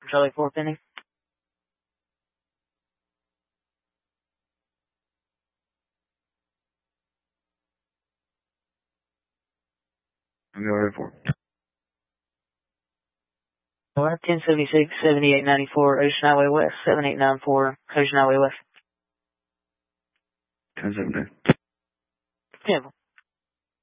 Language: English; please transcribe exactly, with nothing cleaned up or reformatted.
Charlie four pending. I'm going for ten seventy-six, seventy-eight ninety-four, Ocean Highway West, seven eight nine four, Ocean Highway West. ten seventy. Yeah.